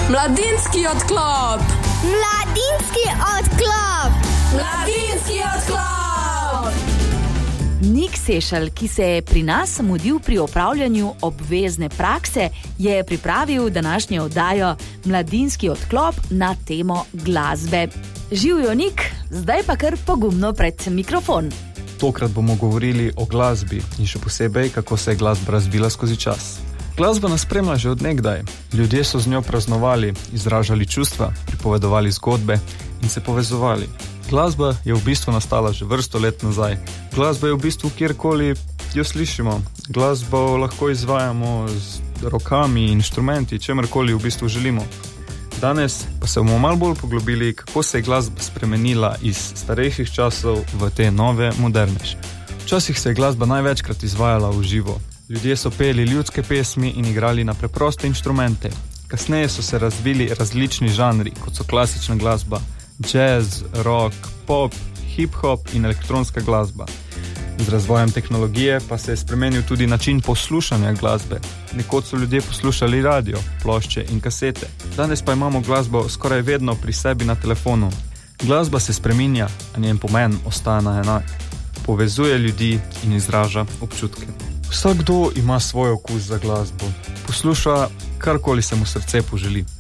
Mladinski odklop. Mladinski odklop. Mladinski odklop. Nik Sešelj, ki se je pri nas mudil pri opravljanju obvezne prakse, je pripravil današnjo oddajo Mladinski odklop na temo glasbe. Živjo, Nik, zdaj pa kar pogumno pred mikrofon. Tokrat bomo govorili o glasbi in še posebej, kako se je glasba razvila skozi čas. Glasba nas spremlja že od nekdaj. Ljudje so z njo praznovali, izražali čustva, pripovedovali zgodbe in se povezovali. Glasba je v bistvu nastala že vrsto let nazaj. Glasba je v bistvu kjerkoli jo slišimo. Glasbo lahko izvajamo z rokami, inštrumenti, čemerkoli v bistvu želimo. Danes pa se bomo malo bolj poglobili, kako se je glasba spremenila iz starejših časov v te nove, modernejše. Včasih se je glasba največkrat izvajala v živo. Ljudje so peli ljudske pesmi in igrali na preproste inštrumente. Kasneje so se razvili različni žanri, kot so klasična glasba, jazz, rock, pop, hip-hop in elektronska glasba. Z razvojem tehnologije pa se je spremenil tudi način poslušanja glasbe. Nekoč so ljudje poslušali radio, plošče in kasete. Danes pa imamo glasbo skoraj vedno pri sebi na telefonu. Glasba se spreminja, a njen pomen ostane enak. Povezuje ljudi in izraža občutke. Vsakdo ima svoj okus za glasbo. Posluša karkoli se mu srce poželi.